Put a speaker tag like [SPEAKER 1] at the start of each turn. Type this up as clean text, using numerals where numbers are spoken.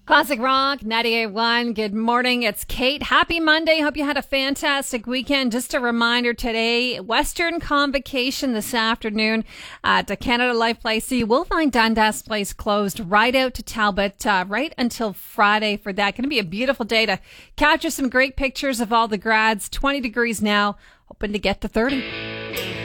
[SPEAKER 1] Classic Rock 98.1. Good morning. It's Kate. Happy Monday. Hope you had a fantastic weekend. Just a reminder today, Western Convocation this afternoon at Canada Life Place. So you will find Dundas Place closed right out to Talbot right until Friday for that. Going to be a beautiful day to capture some great pictures of all the grads. 20 degrees now, hoping to get to 30.